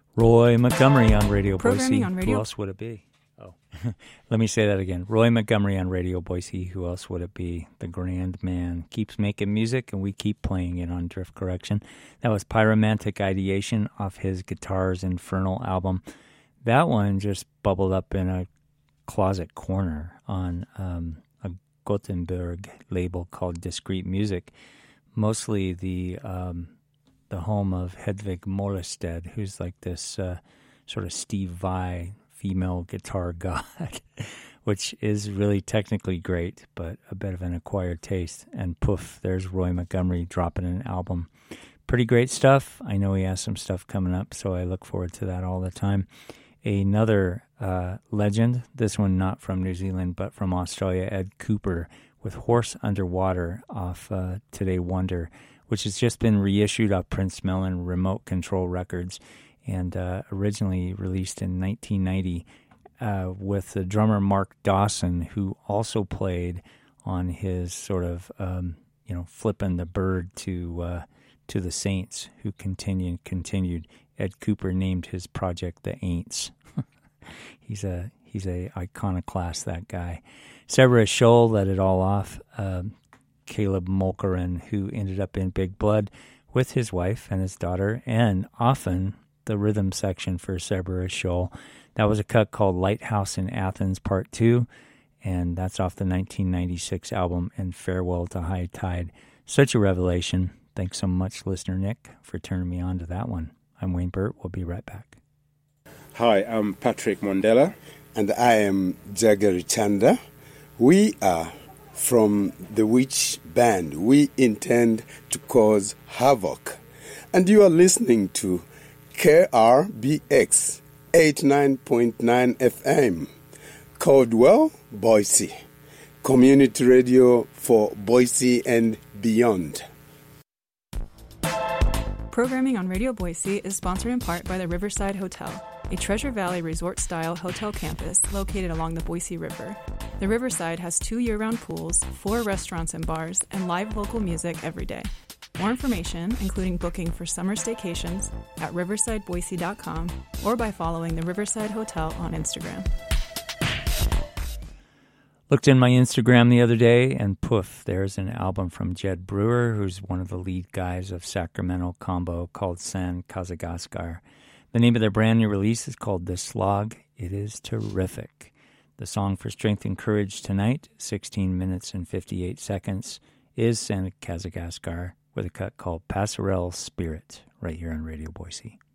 Roy Montgomery on Radio Programming Boise. on radio. Who else would it be? Oh, let me say that again. Roy Montgomery on Radio Boise. Who else would it be? The grand man keeps making music, and we keep playing it on Drift Correction. That was Pyromantic Ideation off his Guitars Infernal album. That one just bubbled up in a closet corner on a Gothenburg label called Discreet Music. Mostly the home of Hedvig Mollested, who's like this sort of Steve Vai female guitar god, which is really technically great, but a bit of an acquired taste. And poof, there's Roy Montgomery dropping an album. Pretty great stuff. I know he has some stuff coming up, so I look forward to that all the time. Another legend, this one not from New Zealand, but from Australia, Ed Cooper, with Horse Underwater off Today Wonder, which has just been reissued off Prince Mellon Remote Control Records, and originally released in 1990 with the drummer Mark Dawson, who also played on his sort of, flipping the bird to the Saints, who continued. Ed Cooper named his project the Aints. He's a iconoclast, that guy. Cerberus Shoal let it all off. Caleb Mulkerin, who ended up in Big Blood with his wife and his daughter, and often the rhythm section for Cerberus Shoal. That was a cut called Lighthouse in Athens Part 2, and that's off the 1996 album And Farewell to High Tide. Such a revelation. Thanks so much, listener Nick, for turning me on to that one. I'm Wayne Burt. We'll be right back. Hi, I'm Patrick Mondella. And I am Jagger Chanda. We are from the Witch Band. We intend to cause havoc. And you are listening to KRBX 89.9 FM, Caldwell, Boise. Community radio for Boise and beyond. Programming on Radio Boise is sponsored in part by the Riverside Hotel, a Treasure Valley resort-style hotel campus located along the Boise River. The Riverside has 2 year-round pools, 4 restaurants and bars, and live local music every day. More information, including booking for summer staycations, at riversideboise.com or by following the Riverside Hotel on Instagram. Looked in my Instagram the other day, and poof, there's an album from Jed Brewer, who's one of the lead guys of Sacramento combo called San Kazagaskar. The name of their brand new release is called The Slog. It is terrific. The song for Strength and Courage tonight, 16 minutes and 58 seconds, is San Kazagaskar with a cut called Passerelle Spirit, right here on Radio Boise.